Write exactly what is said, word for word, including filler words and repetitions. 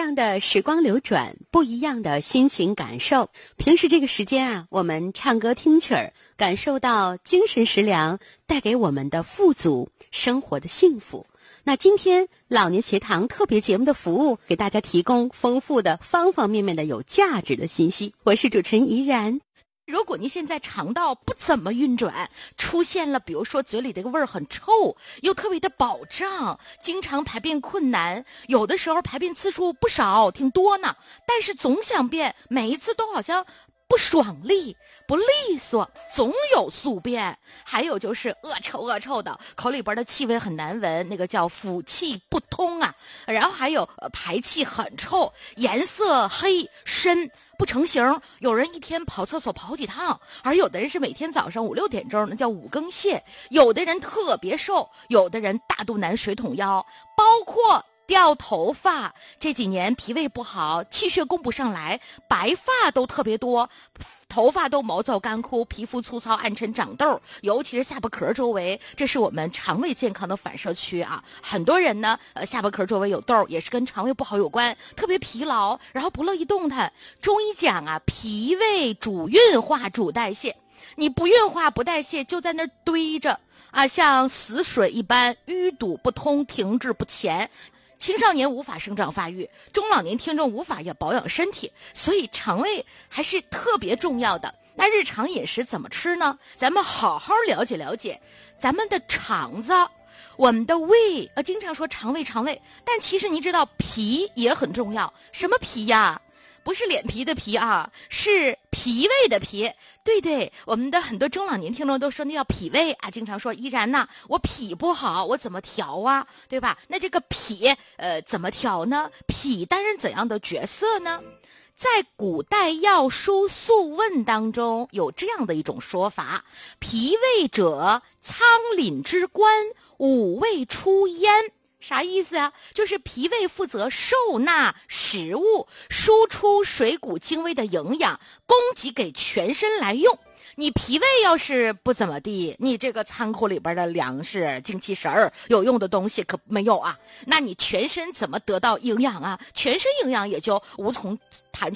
样的时光流转，不一样的心情感受。平时这个时间啊，我们唱歌听曲儿，感受到精神食粮带给我们的富足，生活的幸福。那今天老年学堂特别节目的服务，给大家提供丰富的方方面面的有价值的信息。我是主持人怡然。 如果您现在肠道不怎么运转，出现了比如说嘴里这个味儿很臭，又特别的饱胀，经常排便困难，有的时候排便次数不少挺多呢，但是总想便，每一次都好像不爽利不利索，总有宿便。还有就是恶臭恶臭的，口里边的气味很难闻，那个叫腑气不通啊。然后还有、呃、排气很臭，颜色黑深不成形，有人一天跑厕所跑好几趟，而有的人是每天早上五六点钟，那叫五更泻。有的人特别瘦，有的人大肚腩水桶腰，包括掉头发，这几年脾胃不好，气血供不上来，白发都特别多，头发都毛躁干枯，皮肤粗糙暗沉长痘，尤其是下巴壳周围，这是我们肠胃健康的反射区啊。很多人呢，呃，下巴壳周围有痘，也是跟肠胃不好有关，特别疲劳，然后不乐意动弹。中医讲啊，脾胃主运化主代谢，你不运化不代谢，就在那儿堆着啊，像死水一般淤堵不通，停滞不前。青少年无法生长发育，中老年听众无法也保养身体，所以肠胃还是特别重要的。那日常饮食怎么吃呢？咱们好好了解了解咱们的肠子，我们的胃呃，经常说肠胃肠胃，但其实你知道脾也很重要。什么脾呀？不是脸皮的皮啊，是脾胃的脾。对对，我们的很多中老年听众都说那叫脾胃啊，经常说依然呐，我脾不好，我怎么调啊，对吧？那这个脾呃怎么调呢？脾担任怎样的角色呢？在古代药书素问当中有这样的一种说法：脾胃者，仓廪之官，五味出焉。啥意思啊？就是脾胃负责受纳食物，输出水谷精微的营养，供给给全身来用。你脾胃要是不怎么地，你这个仓库里边的粮食、精气神儿、有用的东西可没有啊，那你全身怎么得到营养啊？全身营养也就无从谈